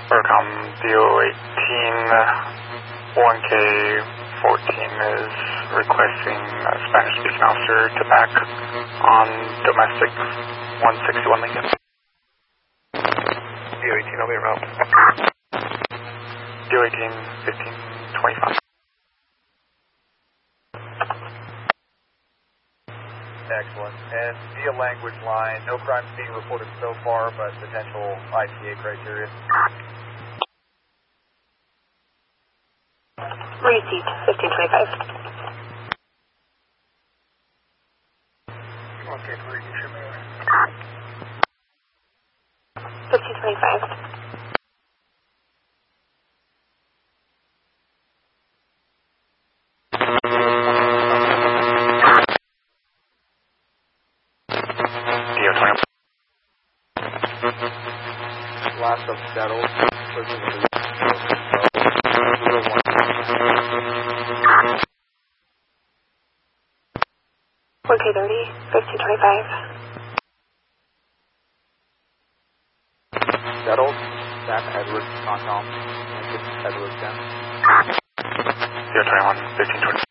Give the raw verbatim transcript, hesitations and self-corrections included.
Orcom D O eighteen, one K fourteen is requesting a Spanish-speaking officer to back on domestic one sixty-one Lincoln. D O eighteen, I'll be around. D O eighteen, fifteen twenty-five. Excellent. And via language line, no crimes being reported so far, but potential I C A criteria. Received, fifteen twenty-five. Okay, please, you should be away. fifteen twenty-five. Last of settled. one K thirty, fifteen twenty-five. Settled. Sam Edwards, Concom. Edwards, ten. zero twenty-one, fifteen twenty.